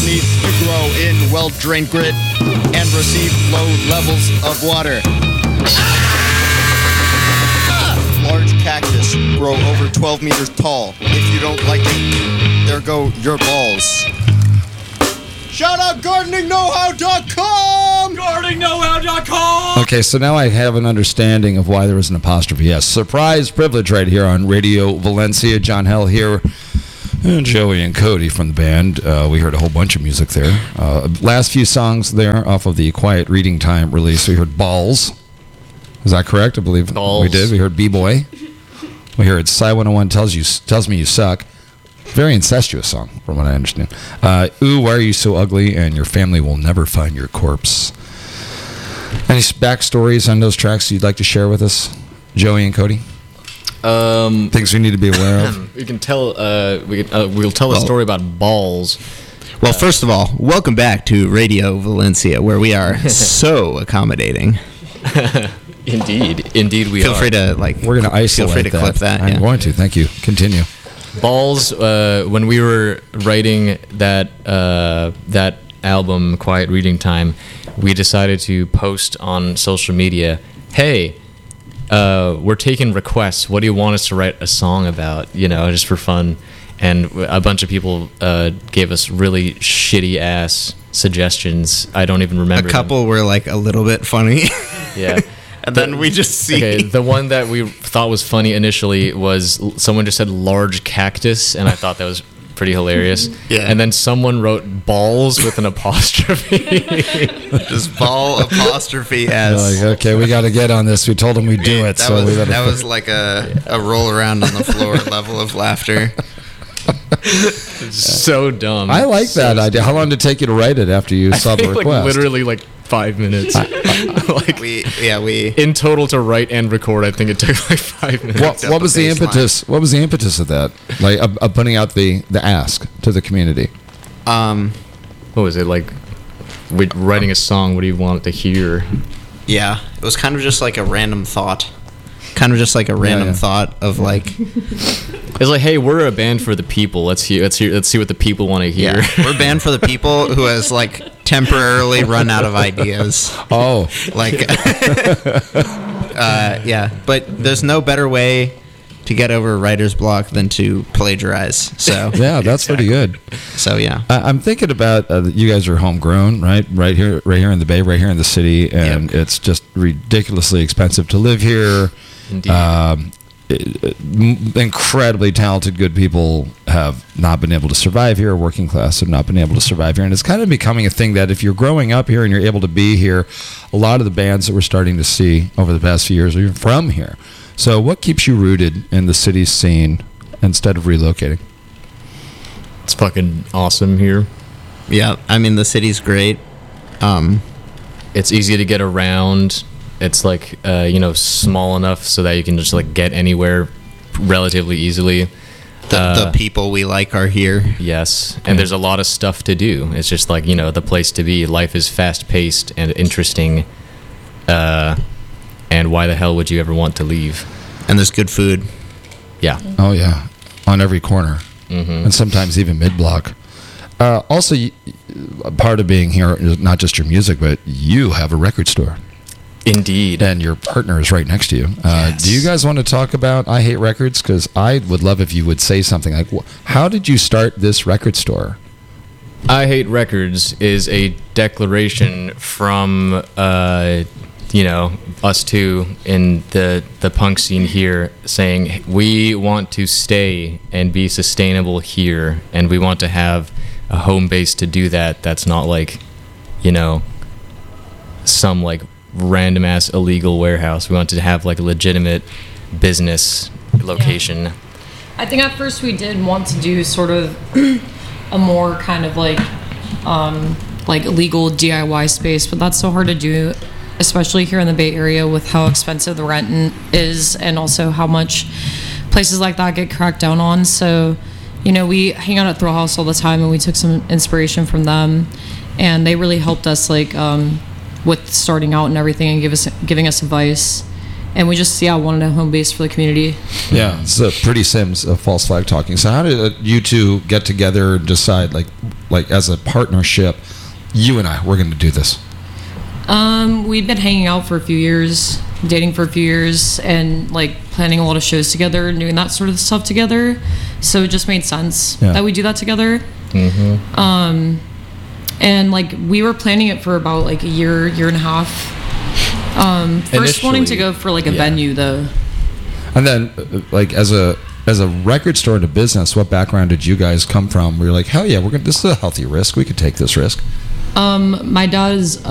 needs to grow in well-drained grit and receive low levels of water. Large cactus grow over 12 meters tall. If you don't like it, there go your balls. Shout out GardeningKnowHow.com! GardeningKnowHow.com! Okay, so now I have an understanding of why there was an apostrophe. Yes, surprise privilege right here on Radio Valencia. John Hell here. And Joey and Cody from the band. We heard a whole bunch of music there. Last few songs there off of the Quiet Reading Time release. We heard Balls. Is that correct? I believe Balls. We did. We heard B-Boy. We heard Psy 101 tells me you suck. Very incestuous song, from what I understand. Ooh, Why Are You So Ugly? And Your Family Will Never Find Your Corpse. Any backstories on those tracks you'd like to share with us, Joey and Cody? Things we need to be aware of. We can tell. We'll tell a story about balls. Well, first of all, welcome back to Radio Valencia, where we are so accommodating. Indeed, we Feel are. free to We're going to isolate Feel free to clip that. I'm going to. Thank you. Continue. Balls. When we were writing that album, Quiet Reading Time, we decided to post on social media, hey, we're taking requests. What do you want us to write a song about? Just for fun. And a bunch of people gave us really shitty ass suggestions. I don't even remember. A couple were like a little bit funny. Yeah. And then we just see. Okay, the one that we thought was funny initially was someone just said large cactus, and I thought that was pretty hilarious. Yeah. And then someone wrote balls with an apostrophe. Just ball apostrophe S. Like, okay, we got to get on this. We told them we'd do it. That was like a roll around on the floor level of laughter. So dumb. I like that idea. How long did it take you to write it after you saw the request? Literally 5 minutes. We in total to write and record, I think it took 5 minutes. What was the impetus? What was the impetus of that? Like putting out the ask to the community. What was it like? Writing a song. What do you want to hear? Yeah, it was kind of just like a random thought. Thought of like. It's like, hey, we're a band for the people. Let's see what the people want to hear. Yeah, we're a band for the people who has like temporarily run out of ideas. Oh, like, yeah. But there's no better way to get over writer's block than to plagiarize. So yeah, that's pretty good. So yeah, I'm thinking about you guys are homegrown, right? Right here in the Bay, right here in the city, and It's just ridiculously expensive to live here. Indeed. Incredibly talented, good people have not been able to survive here. Working class have not been able to survive here, and it's kind of becoming a thing that if you're growing up here and you're able to be here, a lot of the bands that we're starting to see over the past few years are from here. So, what keeps you rooted in the city's scene instead of relocating? It's fucking awesome here. Yeah, I mean the city's great. It's easy to get around. It's like small enough so that you can just like get anywhere relatively easily. The people we like are here. Yes, and there's a lot of stuff to do. It's just like the place to be. Life is fast paced and interesting. And why the hell would you ever want to leave? And there's good food. Yeah. Oh yeah, on every corner, and sometimes even mid-block. Also, part of being here is not just your music, but you have a record store. Indeed. And your partner is right next to you. Yes. Do you guys want to talk about I Hate Records? Because I would love if you would say something like, how did you start this record store? I Hate Records is a declaration from, us two in the punk scene here saying we want to stay and be sustainable here, and we want to have a home base to do that. That's not like, some like random ass illegal warehouse. We wanted to have like a legitimate business location. Yeah. I think at first we did want to do sort of a more kind of like legal DIY space, but that's so hard to do, especially here in the Bay Area with how expensive the rent is and also how much places like that get cracked down on. So, we hang out at Thrill House all the time, and we took some inspiration from them, and they really helped us with starting out and everything, and giving us advice. and we just wanted a home base for the community. Yeah, it's pretty Sims of False Flag Talking. So how did you two get together and decide, like as a partnership, you and we're going to do this? We've been hanging out for a few years, dating for a few years, and like planning a lot of shows together and doing that sort of stuff together. So it just made sense that we do that together. And like we were planning it for about like a year and a half. First wanting to go for like a venue though. And then like as a record store and a business, what background did you guys come from? We were like, hell yeah, this is a healthy risk. We could take this risk. My dad is